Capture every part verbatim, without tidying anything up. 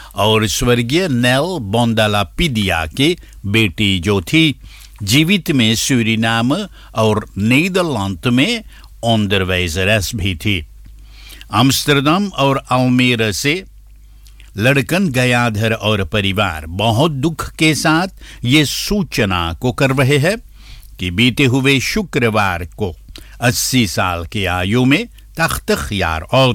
और स्वर्गीय नेल बोंदालापिडिया के बेटी जो थी जीवित में सूरीनाम और नीदरलैंड में onderwijzeres भी थी। अम्स्टरडम और अल्मेरा से लड़कन गयाधर और परिवार बहुत दुख के साथ ये सूचना को कर रहे हैं कि बीते हुए शुक्रवार को अस्सी साल की आयु में तख्त-ए-ख्यार और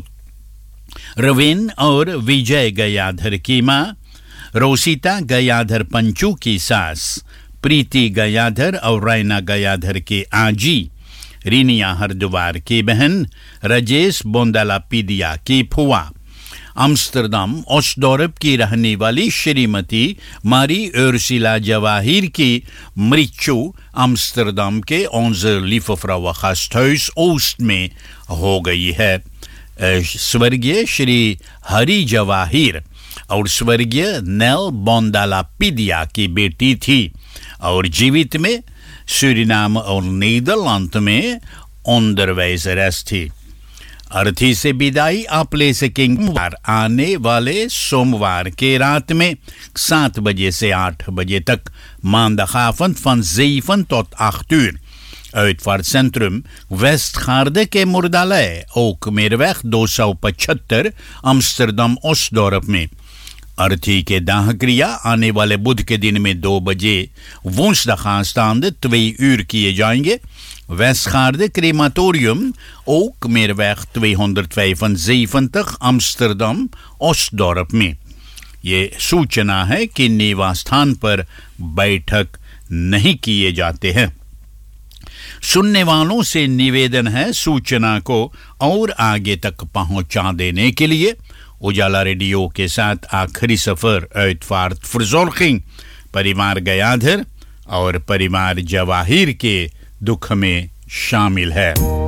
रवीन और विजय गयाधर की मां रोसिता गयाधर पंचू की सास प्रीति गयाधर और रैना गयाधर के आजी रीनिया हरद्वार की बहन राजेश बोंदालापिडिया की फुआ अम्स्टरडम ओस्टडोर्प की रहने वाली श्रीमती मारी उर्सुला जवाहिर की मृत्यु अम्स्टरडम के ओंजर लिफोफ्रावाखास्टहुis ओस्ट में हो गई है। स्वर्गीय श्री हरी जवाहिर और स्वर्गीय नेल बोंदालापिडिया की बेटी थी और जीवित में सूरीनाम और नीदरलैंड में onderwijzeres थी। अर्थी से विदाई आप ले सकेंगे आने वाले सोमवार के रात में सात बजे से आठ बजे तक maandagavond van zeven tot acht uur uitvaartcentrum Westgaarde के मुर्दालय ओकमेरweg दो सौ पचहत्तर अम्स्टरडम ओस्टडोर्प में। अर्थी के दाह क्रिया आने वाले बुध के दिन में दो बजे woensdag aanstaande twee uur किए जाएंगे। Westgaarde crematorium Ookmeerweg tweehonderdvijfenzeventig Amsterdam Osdorp में। ये सूचना है कि निवास स्थान पर बैठक नहीं किए जाते हैं। सुनने वालों से निवेदन है सूचना को और आगे तक पहुंचा देने के लिए। उजाला रेडियो के साथ आखिरी सफर uitvaartverzorging परिवार गयाधर और परिवार जवाहिर के दुख में शामिल है।